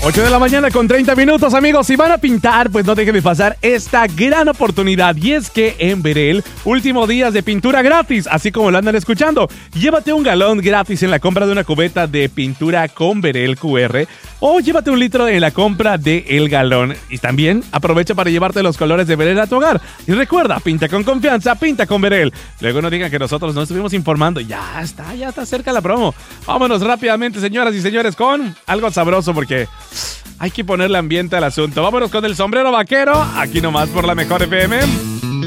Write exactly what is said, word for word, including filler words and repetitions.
ocho de la mañana con treinta minutos, amigos. Si van a pintar, pues no dejen de pasar esta gran oportunidad. Y es que en Verel, últimos días de pintura gratis, así como lo andan escuchando. Llévate un galón gratis en la compra de una cubeta de pintura con Verel Q R o llévate un litro en la compra de El Galón. Y también aprovecha para llevarte los colores de Verel a tu hogar. Y recuerda, pinta con confianza, pinta con Verel. Luego no digan que nosotros no estuvimos informando. Ya está, ya está cerca la promo. Vámonos rápidamente, señoras y señores, con algo sabroso porque hay que ponerle ambiente al asunto. Vámonos con el sombrero vaquero, aquí nomás por la Mejor F M.